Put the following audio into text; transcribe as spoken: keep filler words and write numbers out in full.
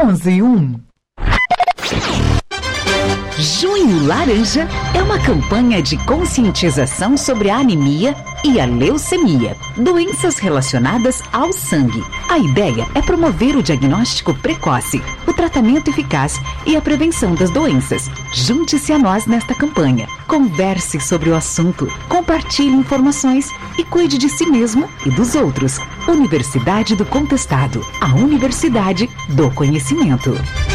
onze um. Junho Laranja é uma campanha de conscientização sobre a anemia e a leucemia, doenças relacionadas ao sangue. A ideia é promover o diagnóstico precoce, o tratamento eficaz e a prevenção das doenças. Junte-se a nós nesta campanha. Converse sobre o assunto, compartilhe informações e cuide de si mesmo e dos outros. Universidade do Contestado, a Universidade do Conhecimento.